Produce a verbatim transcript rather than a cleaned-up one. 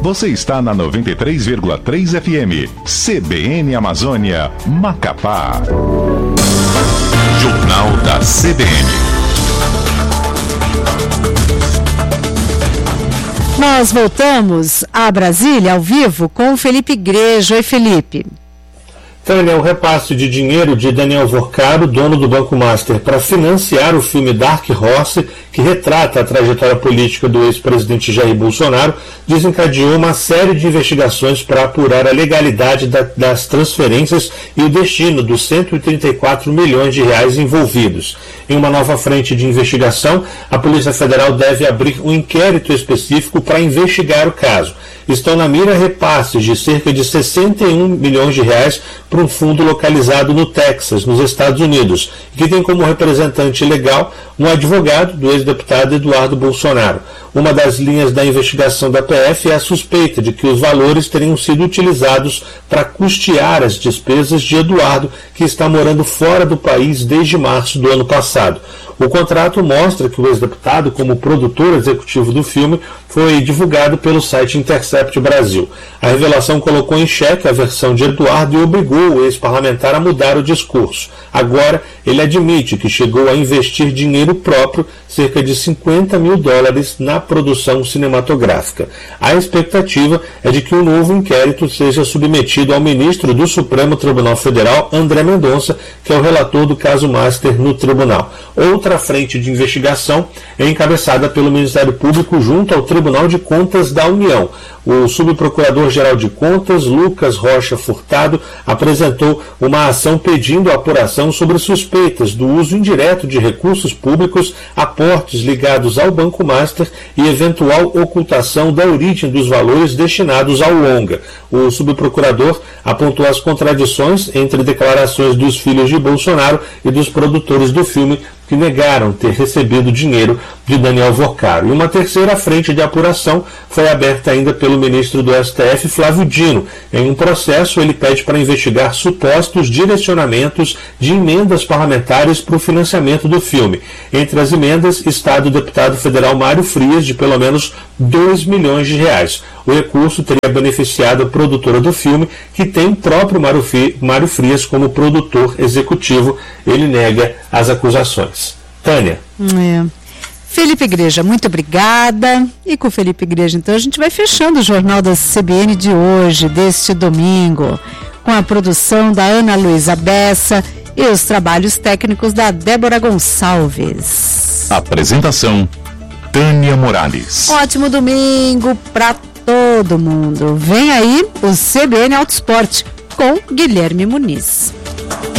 Você está na noventa e três vírgula três F M, C B N Amazônia, Macapá. Jornal da C B N. Nós voltamos a Brasília ao vivo com o Felipe Igreja. Oi, Felipe. Tânia, o repasse de dinheiro de Daniel Vorcaro, dono do Banco Master, para financiar o filme Dark Horse, que retrata a trajetória política do ex-presidente Jair Bolsonaro, desencadeou uma série de investigações para apurar a legalidade da, das transferências e o destino dos cento e trinta e quatro milhões de reais envolvidos. Em uma nova frente de investigação, a Polícia Federal deve abrir um inquérito específico para investigar o caso. Estão na mira repasses de cerca de sessenta e um milhões de reais para um fundo localizado no Texas, nos Estados Unidos, que tem como representante legal um advogado do ex-deputado Eduardo Bolsonaro. Uma das linhas da investigação da P F é a suspeita de que os valores teriam sido utilizados para custear as despesas de Eduardo, que está morando fora do país desde março do ano passado. O contrato mostra que o ex-deputado, como produtor executivo do filme, foi divulgado pelo site Intercept Brasil. A revelação colocou em xeque a versão de Eduardo e obrigou o ex-parlamentar a mudar o discurso. Agora, ele admite que chegou a investir dinheiro próprio, cerca de cinquenta mil dólares, na produção cinematográfica. A expectativa é de que um novo inquérito seja submetido ao ministro do Supremo Tribunal Federal, André Mendonça, que é o relator do caso Master no tribunal. Outra frente de investigação é encabeçada pelo Ministério Público junto ao Tribunal de Contas da União. O subprocurador-geral de Contas, Lucas Rocha Furtado, apresentou uma ação pedindo apuração sobre suspeitas do uso indireto de recursos públicos, aportes ligados ao Banco Master e eventual ocultação da origem dos valores destinados ao longa. O subprocurador apontou as contradições entre declarações dos filhos de Bolsonaro e dos produtores do filme, que negaram ter recebido dinheiro de Daniel Vorcaro. E uma terceira frente de apuração foi aberta ainda pelo ministro do S T F, Flávio Dino. Em um processo, ele pede para investigar supostos direcionamentos de emendas parlamentares para o financiamento do filme. Entre as emendas está do deputado federal Mário Frias, de pelo menos dois milhões de reais. O recurso teria beneficiado a produtora do filme, que tem o próprio Mário Frias como produtor executivo. Ele nega as acusações. Tânia. É. Felipe Igreja, muito obrigada. E com o Felipe Igreja, então, a gente vai fechando o Jornal da C B N de hoje, deste domingo, com a produção da Ana Luísa Bessa e os trabalhos técnicos da Débora Gonçalves. Apresentação, Tânia Morales. Ótimo domingo para todo mundo. Vem aí o C B N Autosport com Guilherme Muniz.